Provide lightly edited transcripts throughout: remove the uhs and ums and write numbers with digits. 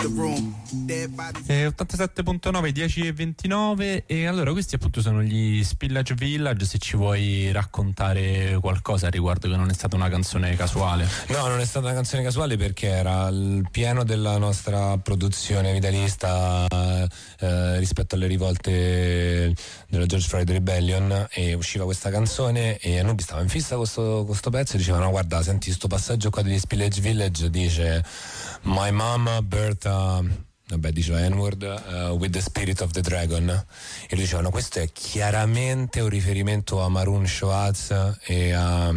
87.9, 10:29. E allora questi appunto sono gli Spillage Village. Se ci vuoi raccontare qualcosa al riguardo, che non è stata una canzone casuale. No, non è stata una canzone casuale perché era il pieno della nostra produzione vitalista rispetto alle rivolte della George Floyd Rebellion, e usciva questa canzone e Anubi stava in fissa con questo pezzo e diceva: no, guarda, senti sto passaggio qua degli Spillage Village, dice My mama birthed vabbè, dice la N-word with the spirit of the dragon, e lui diceva: no, questo è chiaramente un riferimento a Maroon Shoaz e a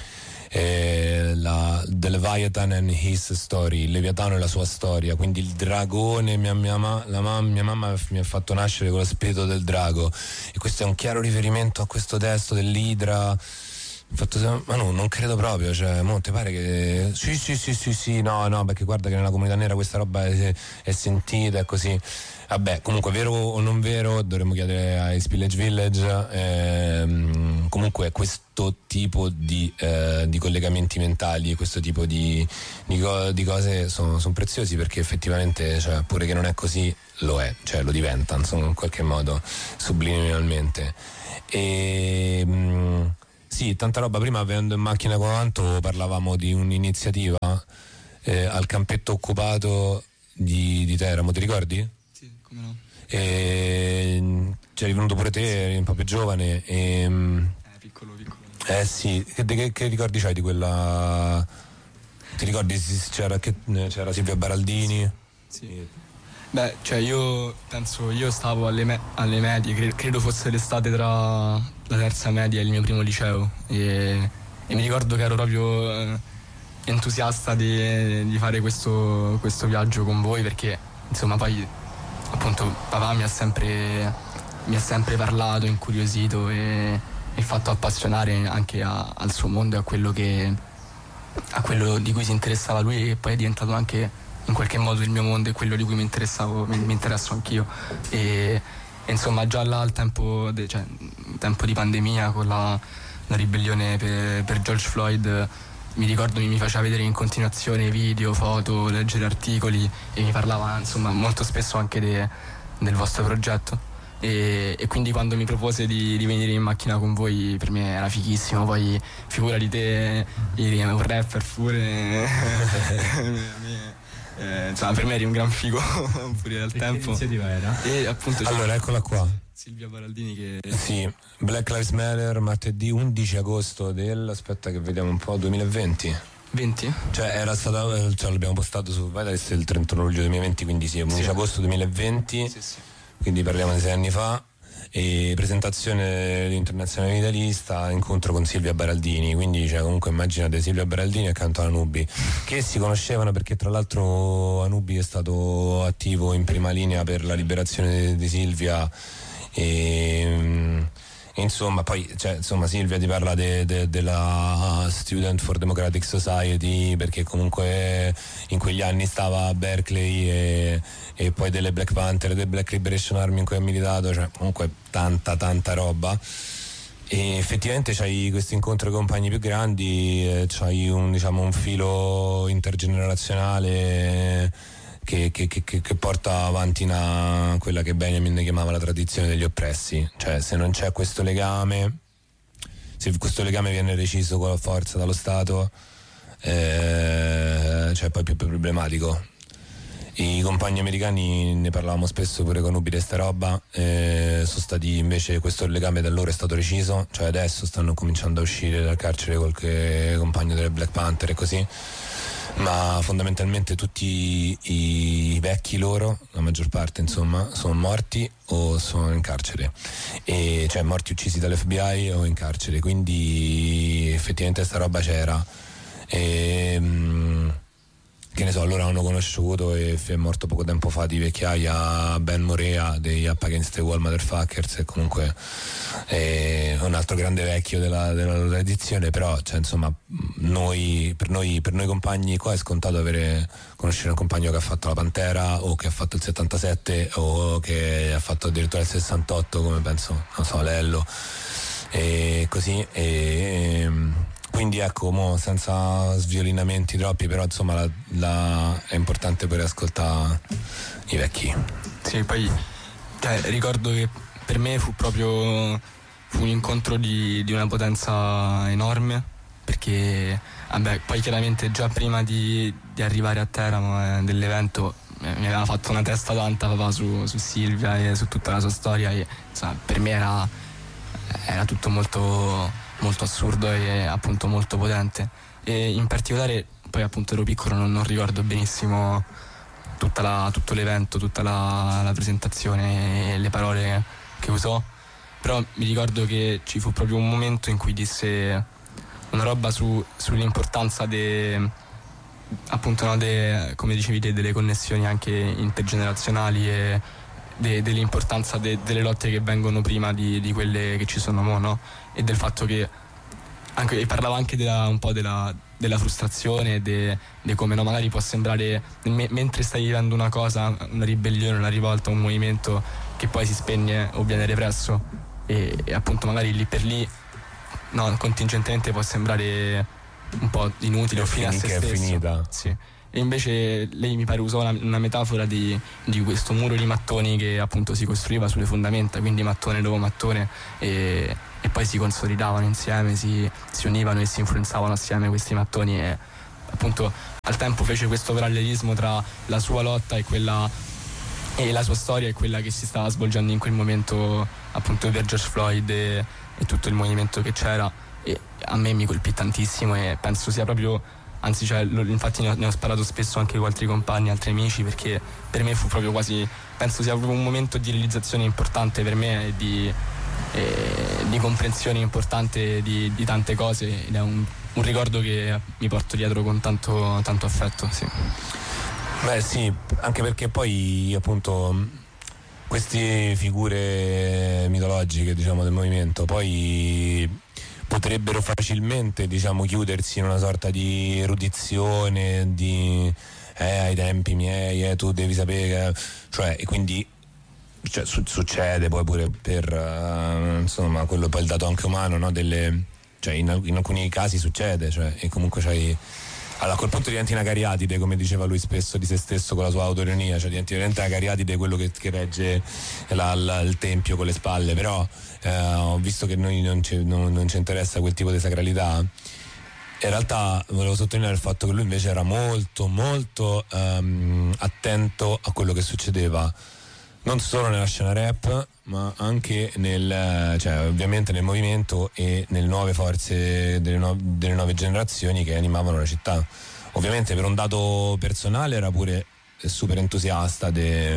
The Leviathan and His Story, il Leviatano e la sua storia, quindi il dragone. Mia mamma mi ha fatto nascere con lo spirito del drago, e questo è un chiaro riferimento a questo testo dell'Idra. Ma no, non credo proprio, cioè, mo te pare che sì, no, perché guarda che nella comunità nera questa roba è sentita, è così. Vabbè, comunque, vero o non vero, dovremmo chiedere ai Spillage Village. Comunque questo tipo di collegamenti mentali e questo tipo di cose sono preziosi, perché effettivamente, cioè, pure che non è così, lo è, cioè lo diventa, insomma, in qualche modo, subliminalmente. Sì, tanta roba. Prima, avendo in macchina con Anto, parlavamo di un'iniziativa al campetto occupato di Teramo, ti ricordi? Sì, come no. C'eri venuto pure te, eri un po' più giovane. Piccolo. Sì, che ricordi c'hai di quella? Ti ricordi c'era Silvia Baraldini? Sì. Beh, cioè io stavo alle medie, credo fosse l'estate tra la terza media e il mio primo liceo, e mi ricordo che ero proprio entusiasta di fare questo viaggio con voi, perché insomma poi appunto papà mi ha sempre parlato, incuriosito e fatto appassionare anche al suo mondo e a quello di cui si interessava lui, e poi è diventato anche in qualche modo il mio mondo e quello di cui mi interesso anch'io, e insomma già là al tempo di pandemia, con la ribellione per George Floyd, mi ricordo mi faceva vedere in continuazione video, foto, leggere articoli, e mi parlava insomma molto spesso anche del vostro progetto, e quindi quando mi propose di venire in macchina con voi, per me era fighissimo. Poi figura di te, eri un rapper pure. Insomma, per me eri un gran figo pure al tempo. Che iniziativa era? E appunto allora eccola qua, Silvia Baraldini, che sì, Black Lives Matter, martedì 11 agosto aspetta che vediamo un po', 2020. 20? Cioè era stata, cioè l'abbiamo postato su Vitalist il 31 luglio 2020, quindi sì, 11 agosto 2020. Sì. Quindi parliamo di 6 anni fa. E presentazione dell'Internazionale Vitalista, incontro con Silvia Baraldini, quindi cioè, comunque immaginate Silvia Baraldini accanto a Anubi, che si conoscevano perché tra l'altro Anubi è stato attivo in prima linea per la liberazione di Silvia, e insomma poi Silvia ti parla della Student for Democratic Society, perché comunque in quegli anni stava a Berkeley, e poi delle Black Panther, del Black Liberation Army in cui ha militato, cioè comunque tanta roba. E effettivamente c'hai questo incontro con i compagni più grandi, c'hai un filo intergenerazionale che porta avanti quella che Benjamin chiamava la tradizione degli oppressi. Cioè, se non c'è questo legame, se questo legame viene reciso con la forza dallo Stato, cioè poi più problematico. I compagni americani, ne parlavamo spesso pure con Ubi di sta roba, sono stati invece, questo legame da loro è stato reciso, cioè adesso stanno cominciando a uscire dal carcere qualche compagno delle Black Panther e così, ma fondamentalmente tutti i vecchi loro, la maggior parte insomma, sono morti o sono in carcere, e cioè morti uccisi dall'FBI o in carcere, quindi effettivamente sta roba c'era. Che ne so, loro hanno conosciuto e è morto poco tempo fa di vecchiaia Ben Morea degli Up Against the Wall Motherfuckers, e comunque è un altro grande vecchio della tradizione, però cioè, insomma per noi compagni qua è scontato conoscere un compagno che ha fatto la Pantera, o che ha fatto il 77, o che ha fatto addirittura il 68, come penso, non so, Lello, e così, Quindi ecco, senza sviolinamenti troppi, però insomma è importante pure ascoltare i vecchi. Sì, poi ricordo che per me fu un incontro di una potenza enorme, perché poi chiaramente già prima di arrivare a Teramo dell'evento mi aveva fatto una testa tanta papà su Silvia e su tutta la sua storia, e insomma, per me era tutto molto, molto assurdo e appunto molto potente. E in particolare poi appunto ero piccolo, non ricordo benissimo tutto l'evento, tutta la presentazione e le parole che usò, però mi ricordo che ci fu proprio un momento in cui disse una roba sull'importanza appunto come dicevi te, delle connessioni anche intergenerazionali e dell'importanza delle lotte che vengono prima di quelle che ci sono mo, no? E del fatto che e parlava anche un po' della frustrazione, di come, no, magari può sembrare mentre stai vivendo una cosa, una ribellione, una rivolta, un movimento che poi si spegne o viene represso, e appunto magari lì per lì, no, contingentemente può sembrare un po' inutile o fine a se stesso. È finita. Sì. E invece lei mi pare usò una metafora di questo muro di mattoni che appunto si costruiva sulle fondamenta, quindi mattone dopo mattone, e poi si consolidavano insieme, si univano e si influenzavano assieme questi mattoni, e appunto al tempo fece questo parallelismo tra la sua lotta e la sua storia e quella che si stava svolgendo in quel momento appunto per George Floyd e tutto il movimento che c'era, e a me mi colpì tantissimo, e penso sia proprio, anzi infatti ne ho parlato spesso anche con altri compagni, altri amici, perché per me fu proprio penso sia proprio un momento di realizzazione importante per me e di comprensione importante di tante cose, ed è un ricordo che mi porto dietro con tanto affetto, sì. Beh sì, anche perché poi appunto queste figure mitologiche, diciamo, del movimento poi potrebbero facilmente, diciamo, chiudersi in una sorta di erudizione ai tempi miei, tu devi sapere, cioè, e quindi succede poi pure per insomma quello, poi il dato anche umano, no? Cioè in alcuni casi succede, cioè, e comunque allora a quel punto diventi una cariatide, come diceva lui spesso di se stesso con la sua autoironia, cioè diventi veramente una cariatide, quello che regge il tempio con le spalle. Però visto che noi non ci interessa quel tipo di sacralità, in realtà volevo sottolineare il fatto che lui invece era molto molto attento a quello che succedeva non solo nella scena rap, ma anche ovviamente nel movimento e nelle nuove forze delle nuove generazioni che animavano la città. Ovviamente per un dato personale era pure super entusiasta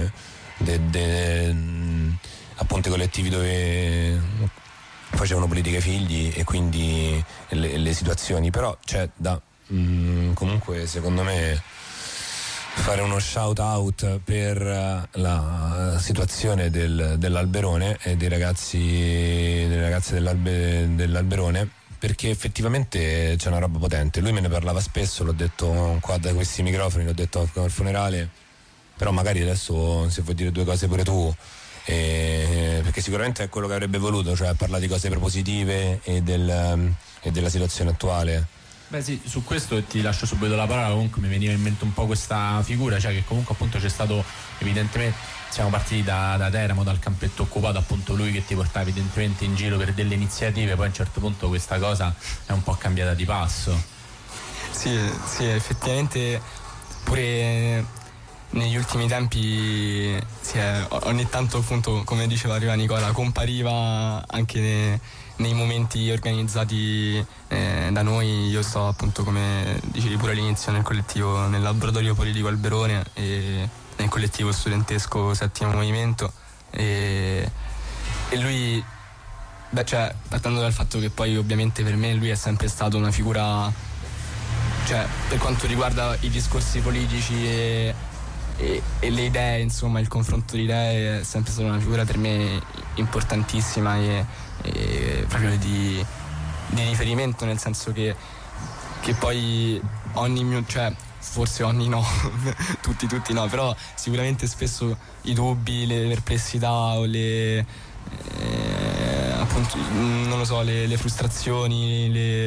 appunto i collettivi dove facevano politiche figli e quindi le situazioni, però comunque secondo me fare uno shout out per la situazione dell'Alberone e delle ragazze dell'Alberone, perché effettivamente c'è una roba potente. Lui me ne parlava spesso, l'ho detto qua da questi microfoni, l'ho detto al funerale, però magari adesso se vuoi dire due cose pure tu, perché sicuramente è quello che avrebbe voluto, cioè parlare di cose propositive e della situazione attuale. Beh sì, su questo ti lascio subito la parola. Comunque mi veniva in mente un po' questa figura, cioè che comunque appunto c'è stato, evidentemente siamo partiti da Teramo, dal campetto occupato, appunto lui che ti portava evidentemente in giro per delle iniziative, poi a un certo punto questa cosa è un po' cambiata di passo. Sì, effettivamente pure negli ultimi tempi ogni tanto appunto, come diceva prima Nicola, compariva anche nei momenti organizzati da noi. Io sto appunto, come dicevi pure all'inizio, nel laboratorio politico Alberone e nel collettivo studentesco Settimo Movimento, e lui, partendo dal fatto che poi ovviamente per me lui è sempre stato una figura, cioè per quanto riguarda i discorsi politici e le idee, insomma il confronto di idee, è sempre stata una figura per me importantissima e proprio di riferimento, nel senso che poi forse ogni no tutti no, però sicuramente spesso i dubbi, le perplessità o appunto non lo so, le frustrazioni,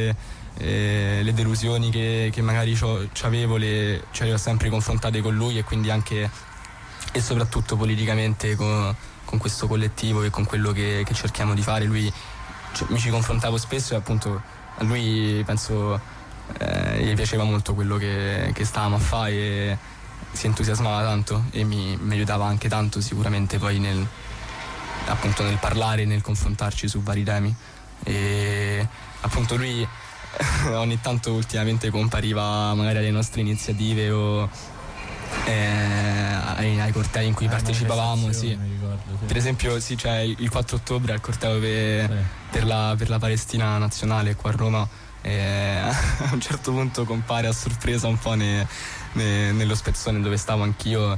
le delusioni che magari c'avevo ce le ho sempre confrontate con lui, e quindi anche e soprattutto politicamente con questo collettivo e con quello che cerchiamo di fare. Lui, mi ci confrontavo spesso, e appunto a lui penso gli piaceva molto quello che stavamo a fare, e si entusiasmava tanto e mi aiutava anche tanto sicuramente poi nel parlare, nel confrontarci su vari temi. E appunto lui ogni tanto ultimamente compariva magari alle nostre iniziative o ai cortei in cui partecipavamo, sì. Ricordo, sì. Per esempio c'è il 4 ottobre al corteo per la Palestina nazionale qua a Roma, a un certo punto compare a sorpresa un po' nello spezzone dove stavo anch'io,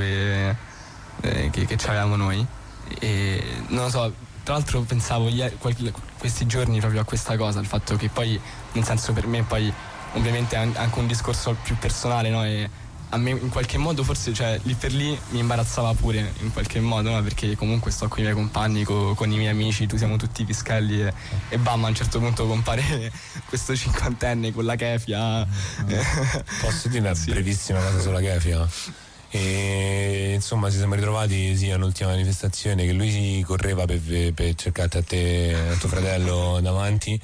che c'avevamo noi, e non lo so, tra l'altro pensavo questi giorni proprio a questa cosa, al fatto che poi, nel senso, per me poi ovviamente è anche un discorso più personale, no? E a me in qualche modo forse, cioè, lì per lì mi imbarazzava pure in qualche modo, no? Perché comunque sto con i miei compagni, con i miei amici, tu siamo tutti pischelli, e bam, a un certo punto compare questo cinquantenne con la kefia. Posso dire una brevissima cosa sulla kefia? E insomma ci siamo ritrovati all'ultima manifestazione, che lui correva per cercare a te, a tuo fratello davanti,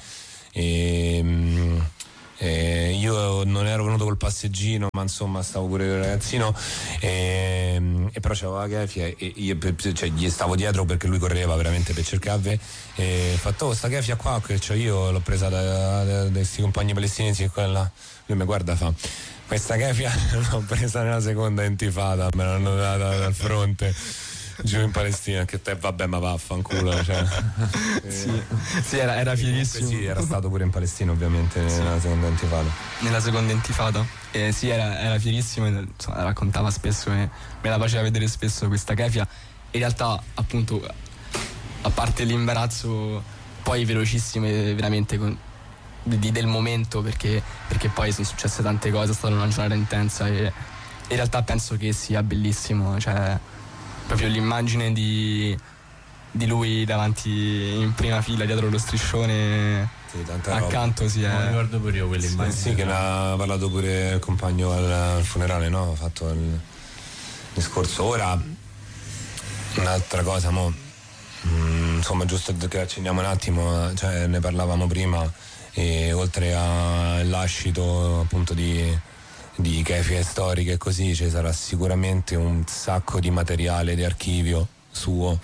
io non ero venuto col passeggino, ma insomma stavo pure con il ragazzino, e però c'aveva la kefia, e io gli stavo dietro perché lui correva veramente per cercarvi, e ho fatto sta kefia qua che c'ho io, l'ho presa da questi compagni palestinesi, e quella, lui mi guarda, fa: questa kefia l'ho presa nella seconda intifada, me l'hanno data dal fronte giù in Palestina, che te vabbè, ma vaffanculo, cioè. Sì, era fierissimo. Sì, era stato pure in Palestina ovviamente, nella seconda intifada. Nella seconda intifada, sì, era fierissimo, insomma, raccontava spesso e me la faceva vedere spesso questa kefia. In realtà, appunto, a parte l'imbarazzo, poi velocissime veramente del momento, perché poi sono successe tante cose, è stata una giornata intensa, e in realtà penso che sia bellissimo, cioè proprio l'immagine di lui davanti in prima fila dietro lo striscione, sì, accanto, sì, non ricordo pure io quelle immagini. Sì, che ne ha parlato pure il compagno al funerale, no? Ha fatto il discorso. Ora un'altra cosa, insomma, giusto che accendiamo un attimo, cioè ne parlavamo prima, e oltre al lascito appunto di kefie storiche e così, ci sarà sicuramente un sacco di materiale di archivio suo,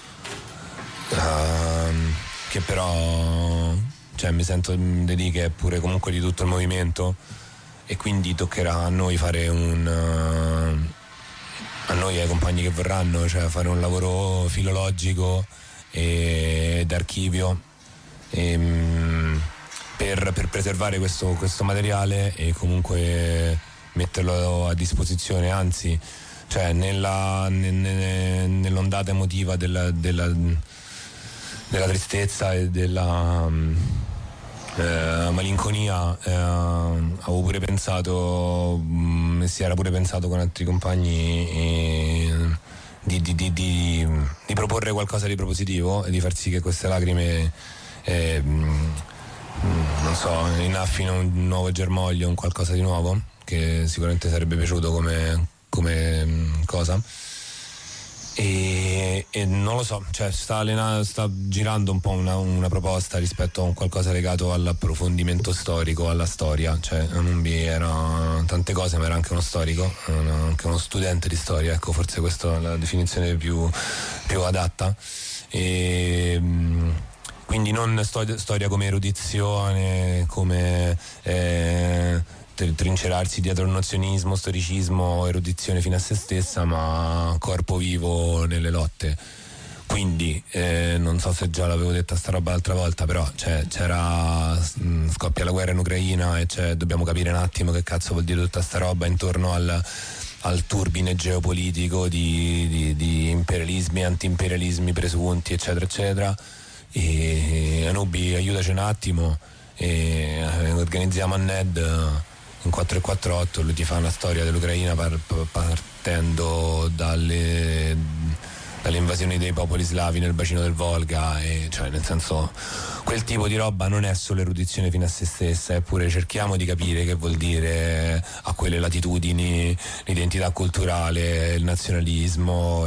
che però, cioè, mi sento di dire che è pure comunque di tutto il movimento, e quindi toccherà a noi fare a noi, ai compagni che vorranno, cioè fare un lavoro filologico e d'archivio, per preservare questo materiale e comunque metterlo a disposizione, anzi, cioè nell'ondata emotiva della tristezza e della malinconia, avevo pure pensato, si era pure pensato con altri compagni, di proporre qualcosa di propositivo e di far sì che queste lacrime non so, innaffino un nuovo germoglio, un qualcosa di nuovo, che sicuramente sarebbe piaciuto come cosa, e non lo so, cioè sta girando un po' una proposta rispetto a un qualcosa legato all'approfondimento storico, alla storia, cioè Anubi era tante cose, ma era anche uno storico, anche uno studente di storia, ecco, forse questa è la definizione più adatta, e quindi non storia come erudizione, come trincerarsi dietro il nozionismo, storicismo, erudizione fino a se stessa, ma corpo vivo nelle lotte. Quindi non so se già l'avevo detta sta roba l'altra volta, però scoppia la guerra in Ucraina, e dobbiamo capire un attimo che cazzo vuol dire tutta sta roba intorno al turbine geopolitico di imperialismi, anti-imperialismi presunti, eccetera eccetera. E Anubi, aiutaci un attimo, e organizziamo a NED in 448, lui ti fa una storia dell'Ucraina partendo dalle invasioni dei popoli slavi nel bacino del Volga, e cioè nel senso quel tipo di roba non è solo erudizione fino a se stessa, eppure cerchiamo di capire che vuol dire a quelle latitudini l'identità culturale, il nazionalismo,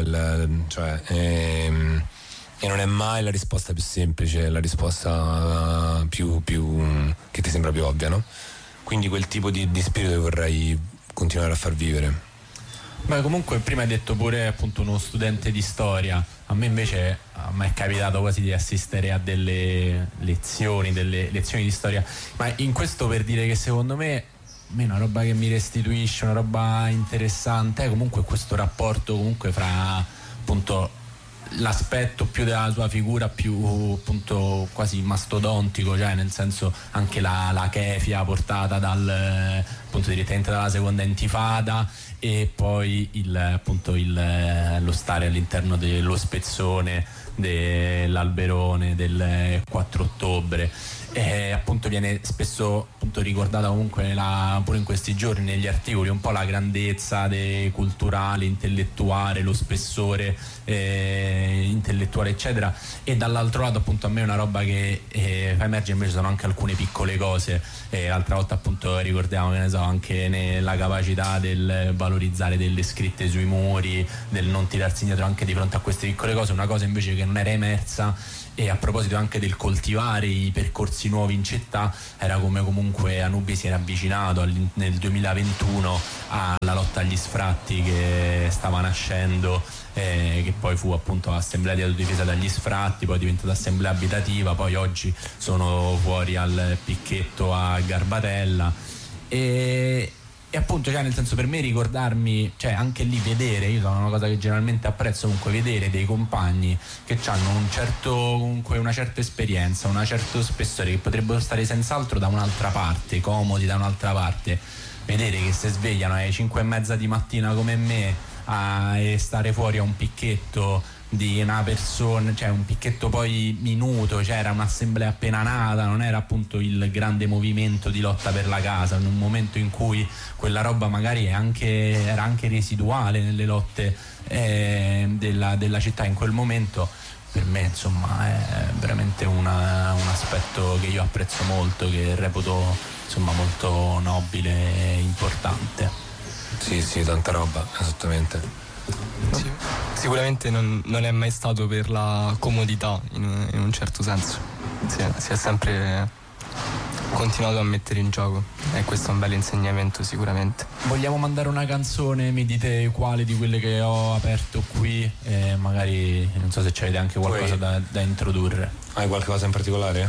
e non è mai la risposta più semplice, la risposta più che ti sembra più ovvia, no? Quindi quel tipo di spirito vorrei continuare a far vivere. Beh, comunque prima hai detto pure appunto uno studente di storia. A me invece è capitato quasi di assistere a delle lezioni di storia, ma in questo per dire che secondo me è una roba che mi restituisce, una roba interessante è comunque questo rapporto comunque fra appunto l'aspetto più della sua figura più appunto quasi mastodontico, cioè nel senso anche la kefia portata appunto direttamente dalla seconda intifada, e poi lo stare all'interno dello spezzone, dell'Alberone, del 4 ottobre, e appunto viene spesso appunto ricordata comunque pure in questi giorni negli articoli un po' la grandezza culturale, intellettuale, lo spessore intellettuale eccetera, e dall'altro lato appunto a me è una roba che fa emergere invece sono anche alcune piccole cose. L'altra volta appunto ricordiamo, che ne so, anche nella capacità del valorizzare delle scritte sui muri, del non tirarsi indietro anche di fronte a queste piccole cose, una cosa invece che non era emersa. E a proposito anche del coltivare i percorsi nuovi in città, era come comunque Anubi si era avvicinato nel 2021 alla lotta agli sfratti che stava nascendo, che poi fu appunto assemblea di autodifesa dagli sfratti, poi è diventata assemblea abitativa, poi oggi sono fuori al picchetto a Garbatella, e appunto, cioè nel senso, per me ricordarmi, cioè anche lì vedere, io sono una cosa che generalmente apprezzo, comunque vedere dei compagni che hanno una certa esperienza, un certo spessore, che potrebbero stare senz'altro da un'altra parte, comodi da un'altra parte, vedere che si svegliano alle 5:30 di mattina come me e stare fuori a un picchetto di una persona, cioè un picchetto poi minuto, cioè era un'assemblea appena nata, non era appunto il grande movimento di lotta per la casa, in un momento in cui quella roba magari era anche residuale nelle lotte della città in quel momento. Per me insomma è veramente un aspetto che io apprezzo molto, che reputo insomma molto nobile e importante. Sì, tanta roba, esattamente. Sì, sicuramente non è mai stato per la comodità in un certo senso, si è sempre continuato a mettere in gioco, e questo è un bel insegnamento sicuramente. Vogliamo mandare una canzone, mi dite quale di quelle che ho aperto qui, e magari non so se c'avete anche qualcosa da introdurre. Hai qualcosa in particolare?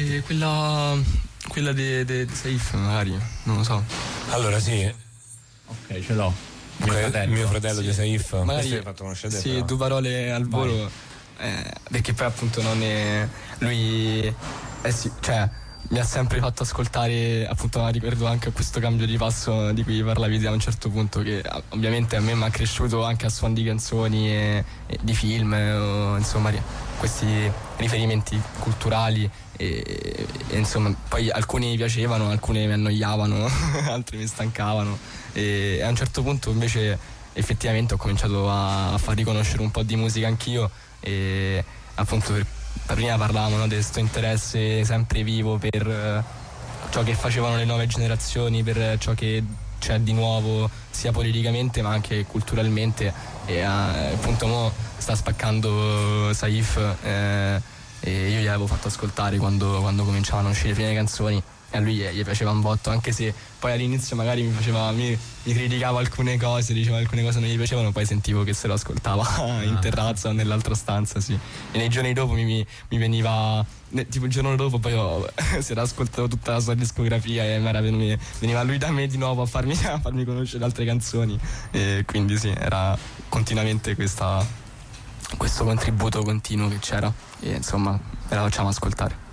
Quella di Saif magari, non lo so. Allora sì. Ok, ce l'ho. Mio fratello sì. di Saif. Magari hai fatto conoscere. sì, però. 2 parole al volo, perché poi appunto non è lui, sì, cioè mi ha sempre fatto ascoltare, appunto ricordo anche questo cambio di passo di cui parlavi a un certo punto, che ovviamente a me mi ha cresciuto anche a suon di canzoni e di film, o insomma questi riferimenti culturali, e insomma poi alcuni mi piacevano, alcuni mi annoiavano altri mi stancavano, e a un certo punto invece effettivamente ho cominciato a far riconoscere un po' di musica anch'io, e appunto prima parlavamo, no, di questo interesse sempre vivo per ciò che facevano le nuove generazioni, per ciò che c'è di nuovo sia politicamente ma anche culturalmente, e appunto mo sta spaccando Saif, e io gli avevo fatto ascoltare quando cominciavano a uscire le prime canzoni, e a lui gli piaceva un botto, anche se poi all'inizio magari mi criticava alcune cose, diceva alcune cose non gli piacevano, poi sentivo che se lo ascoltava in terrazza o nell'altra stanza, sì. E nei giorni dopo mi veniva, tipo il giorno dopo poi si era ascoltato tutta la sua discografia, e veniva lui da me di nuovo a farmi conoscere altre canzoni, e quindi sì, era continuamente questo contributo continuo che c'era, e insomma ve la facciamo ascoltare.